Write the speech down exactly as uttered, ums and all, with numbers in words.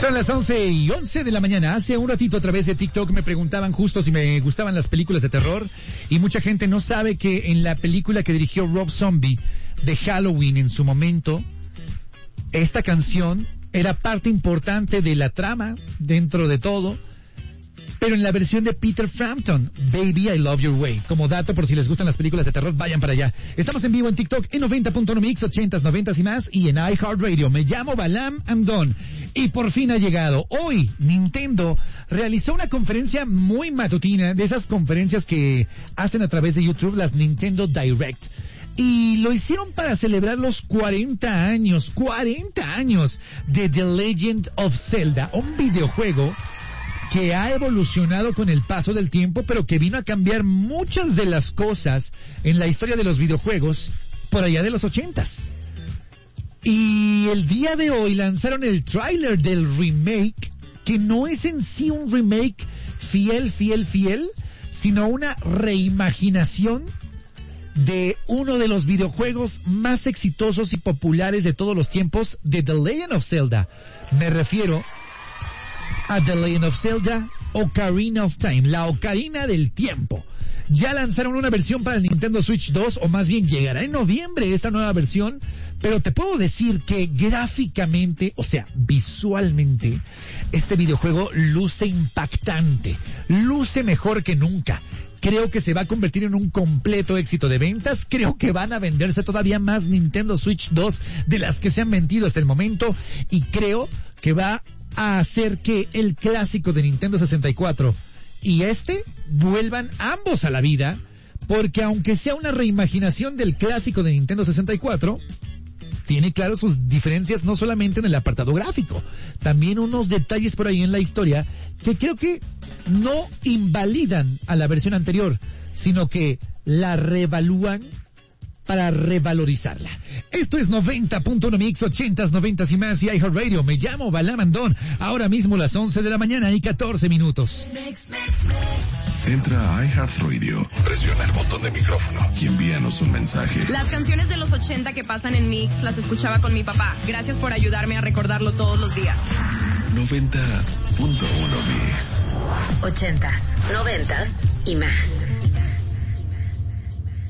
Son las once y once de la mañana. Hace un ratito a través de TikTok me preguntaban justo si me gustaban las películas de terror, y mucha gente no sabe que en la película que dirigió Rob Zombie de Halloween en su momento, esta canción era parte importante de la trama dentro de todo, pero en la versión de Peter Frampton, Baby I Love Your Way. Como dato, por si les gustan las películas de terror, vayan para allá. Estamos en vivo en TikTok en noventa punto uno Mix, ochentas, noventas y más, y en iHeartRadio. Me llamo Balam Andón y por fin ha llegado. Hoy Nintendo realizó una conferencia muy matutina, de esas conferencias que hacen a través de YouTube, las Nintendo Direct. Y lo hicieron para celebrar los cuarenta años, cuarenta años de The Legend of Zelda, un videojuego que ha evolucionado con el paso del tiempo, pero que vino a cambiar muchas de las cosas en la historia de los videojuegos por allá de los ochentas. Y el día de hoy lanzaron el tráiler del remake, que no es en sí un remake fiel, fiel, fiel, sino una reimaginación de uno de los videojuegos más exitosos y populares de todos los tiempos, de The Legend of Zelda. Me refiero a The Legend of Zelda Ocarina of Time, la Ocarina del Tiempo. Ya lanzaron una versión para el Nintendo Switch dos, o más bien llegará en noviembre esta nueva versión, pero te puedo decir que gráficamente, o sea, visualmente, este videojuego luce impactante, luce mejor que nunca. Creo que se va a convertir en un completo éxito de ventas. Creo que van a venderse todavía más Nintendo Switch dos de las que se han vendido hasta el momento, y creo que va a hacer que el clásico de Nintendo sesenta y cuatro y este vuelvan ambos a la vida, porque aunque sea una reimaginación del clásico de Nintendo sesenta y cuatro, tiene claro sus diferencias no solamente en el apartado gráfico, también unos detalles por ahí en la historia que creo que no invalidan a la versión anterior, sino que la revalúan para revalorizarla. Esto es noventa punto uno Mix, ochentas, noventas y más, y iHeartRadio. Me llamo Balam Andón. Ahora mismo las once de la mañana y catorce minutos. Entra a iHeartRadio, presiona el botón de micrófono y envíanos un mensaje. Las canciones de los ochenta que pasan en Mix las escuchaba con mi papá. Gracias por ayudarme a recordarlo todos los días. noventa punto uno Mix. Ochentas, noventas y más.